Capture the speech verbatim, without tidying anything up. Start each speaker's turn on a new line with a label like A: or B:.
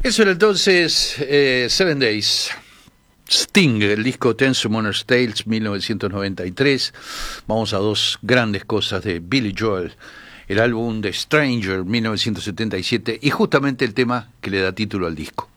A: Eso era entonces eh, Seven Days. Sting, el disco Ten Summoner's Tales, mil novecientos noventa y tres. Vamos a dos grandes cosas de Billy Joel. El álbum The Stranger, mil novecientos setenta y siete, y justamente el tema que le da título al disco.